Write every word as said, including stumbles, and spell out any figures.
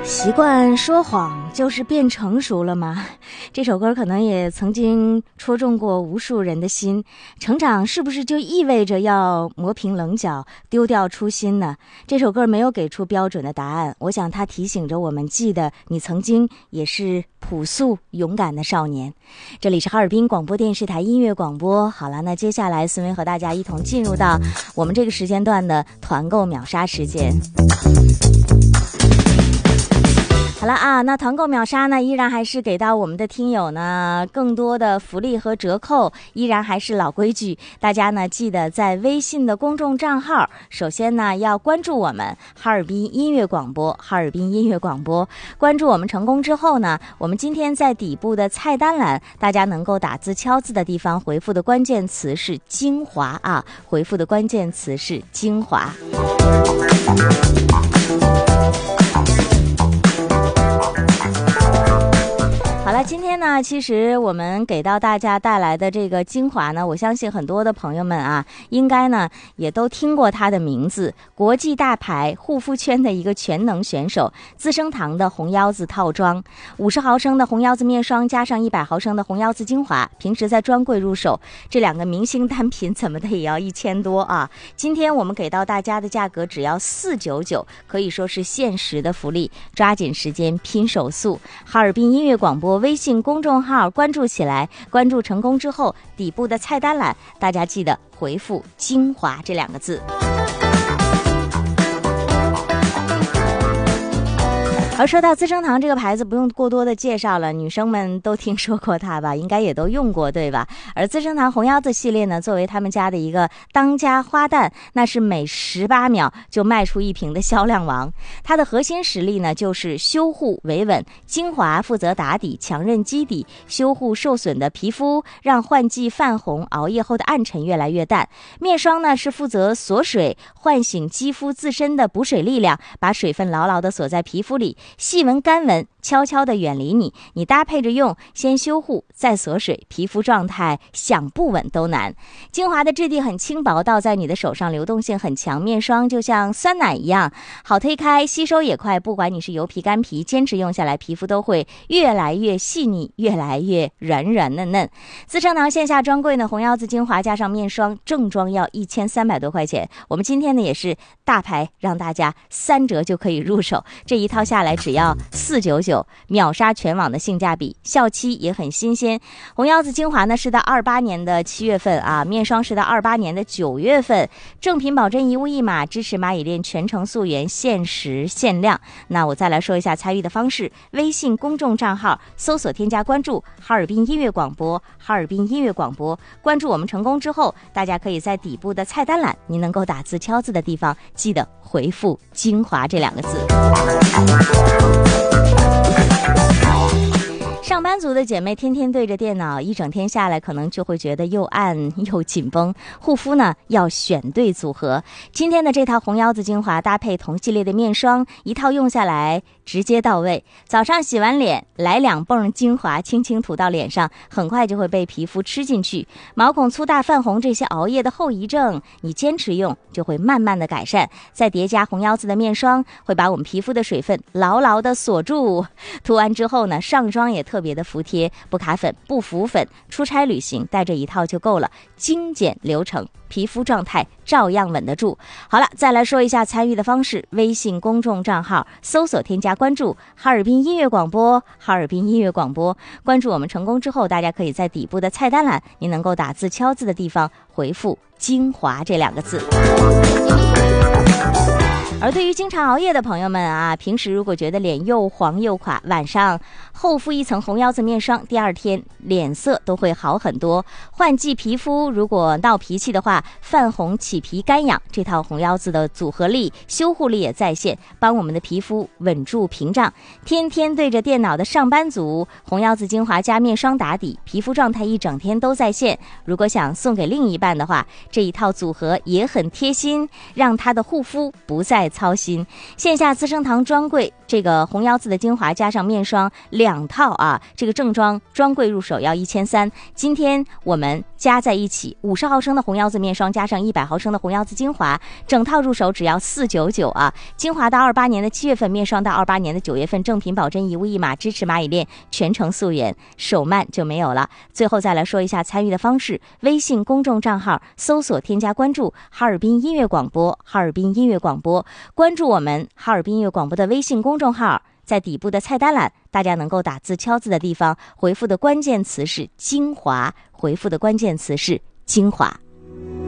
习惯说谎就是变成熟了吗？这首歌可能也曾经戳中过无数人的心。成长是不是就意味着要磨平棱角，丢掉初心呢？这首歌没有给出标准的答案，我想它提醒着我们，记得你曾经也是朴素勇敢的少年。这里是哈尔滨广播电视台音乐广播。好了，那接下来孙薇和大家一同进入到我们这个时间段的团购秒杀时间。好了啊，那团购秒杀呢，依然还是给到我们的听友呢更多的福利和折扣，依然还是老规矩，大家呢记得在微信的公众账号，首先呢要关注我们哈尔滨音乐广播，哈尔滨音乐广播，关注我们成功之后呢，我们今天在底部的菜单栏，大家能够打字敲字的地方回复的关键词是精华啊，回复的关键词是精华。好了，今天呢，其实我们给到大家带来的这个精华呢，我相信很多的朋友们啊，应该呢也都听过它的名字，国际大牌护肤圈的一个全能选手，资生堂的红腰子套装，五十毫升的红腰子面霜加上一百毫升的红腰子精华，平时在专柜入手，这两个明星单品怎么的也要一千多啊！今天我们给到大家的价格只要四百九十九，可以说是限时的福利，抓紧时间拼手速！哈尔滨音乐广播微信公众号关注起来，关注成功之后，底部的菜单栏，大家记得回复精华这两个字。而说到资生堂这个牌子，不用过多的介绍了，女生们都听说过它吧，应该也都用过，对吧？而资生堂红腰子系列呢，作为他们家的一个当家花旦，那是每十八秒就卖出一瓶的销量王。它的核心实力呢，就是修护维稳，精华负责打底强韧基底，修护受损的皮肤，让换季泛红熬夜后的暗沉越来越淡。面霜呢，是负责锁水，唤醒肌肤自身的补水力量，把水分牢牢地锁在皮肤里，细纹干纹悄悄地远离你，你搭配着用，先修护再锁水，皮肤状态想不稳都难。精华的质地很轻薄，倒在你的手上流动性很强，面霜就像酸奶一样好推开，吸收也快，不管你是油皮干皮，坚持用下来，皮肤都会越来越细腻，越来越软软嫩嫩。资生堂线下专柜呢，红腰子精华加上面霜正装要一千三百多块钱，我们今天呢也是大牌，让大家三折就可以入手，这一套下来只要四百九十九，秒杀全网的性价比，效期也很新鲜。红腰子精华呢是到二八年的七月份啊，面霜是到二八年的九月份，正品保真一物一码，支持蚂蚁链全程溯源，限时限量。那我再来说一下参与的方式，微信公众账号搜索添加关注哈尔滨音乐广播，哈尔滨音乐广播，关注我们成功之后，大家可以在底部的菜单栏，您能够打字敲字的地方，记得回复精华这两个字。上班族的姐妹天天对着电脑，一整天下来可能就会觉得又暗又紧绷，护肤呢要选对组合。今天的这套红腰子精华搭配同系列的面霜，一套用下来直接到位。早上洗完脸，来两泵精华轻轻涂到脸上，很快就会被皮肤吃进去。毛孔粗大、泛红这些熬夜的后遗症，你坚持用就会慢慢的改善。再叠加红腰子的面霜，会把我们皮肤的水分牢牢的锁住。涂完之后呢，上妆也特别的服帖，不卡粉不浮粉，出差旅行带这一套就够了，精简流程，皮肤状态照样稳得住。好了，再来说一下参与的方式，微信公众账号搜索添加关注哈尔滨音乐广播，哈尔滨音乐广播，关注我们成功之后，大家可以在底部的菜单栏，您能够打字敲字的地方回复精华这两个字。而对于经常熬夜的朋友们啊，平时如果觉得脸又黄又垮，晚上厚敷一层红腰子面霜，第二天脸色都会好很多。换季皮肤如果闹脾气的话，泛红起皮干痒，这套红腰子的组合力、修护力也在线，帮我们的皮肤稳住屏障。天天对着电脑的上班族，红腰子精华加面霜打底，皮肤状态一整天都在线。如果想送给另一半的话，这一套组合也很贴心，让他的护肤不再操心。线下资生堂专柜这个红腰子的精华加上面霜两套啊，这个正装专柜入手要一千三。今天我们加在一起，五十毫升的红腰子面霜加上一百毫升的红腰子精华，整套入手只要四九九啊！精华到二八年的七月份，面霜到二八年的九月份，正品保真一物一码，支持蚂蚁链全程溯源，手慢就没有了。最后再来说一下参与的方式，微信公众账号搜索添加关注哈尔滨音乐广播，哈尔滨音乐广播，关注我们哈尔滨音乐广播的微信公众号，在底部的菜单栏，大家能够打字敲字的地方，回复的关键词是精华，回复的关键词是精华。